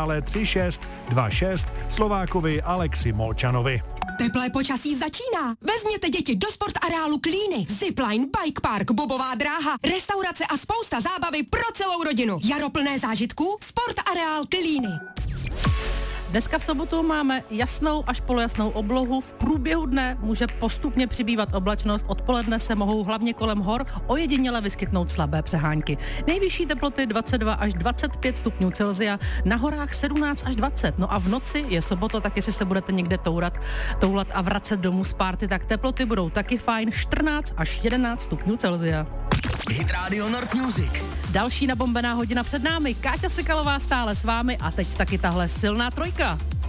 finále 3-6, 2-6 Slovákovi Alexi Molčanovi. Teplé počasí začíná. Vezměte děti do sport areálu Klíny. Zipline, bike park, bobová dráha, restaurace a spousta zábavy pro celou rodinu. Jaro plné zážitků, sport areál Klíny. Dneska v sobotu máme jasnou až polojasnou oblohu. V průběhu dne může postupně přibývat oblačnost. Odpoledne se mohou hlavně kolem hor ojediněle vyskytnout slabé přehánky. Nejvyšší teploty 22 až 25 stupňů Celsia, na horách 17 až 20. No a v noci je sobota, tak jestli se budete někde toulat a vracet domů z party, tak teploty budou taky fajn, 14 až 11 stupňů Celsia. Hit Radio Nord Music. Další nabombená hodina před námi. Káťa Sikalová stále s vámi a teď taky tahle silná trojka.